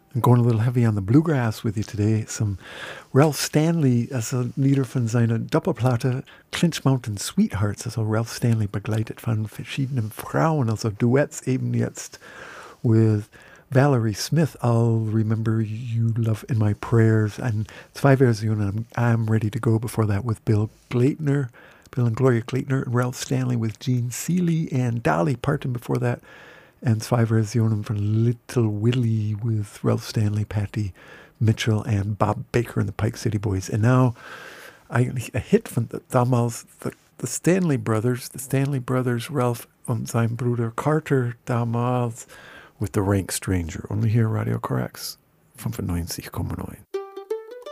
I'm going a little heavy on the bluegrass with you today. Some Ralph Stanley, also Lieder von seiner Doppelplatte Clinch Mountain Sweethearts, also Ralph Stanley begleitet von verschiedenen Frauen, also Duets eben jetzt with Valerie Smith, I'll Remember You Love in My Prayers, and zwei Versionen, I'm Ready to Go before that with Bill and Gloria Gleitner, and Ralph Stanley with Gene Seeley, and Dolly Parton before that, and zwei Versionen von Little Willie with Ralph Stanley, Patti Mitchell, and Bob Baker and the Pike City Boys. And now a hit von damals, the Stanley Brothers, Ralph und sein Bruder Carter damals, with The Rank Stranger. Only here, Radio Corax 95,9.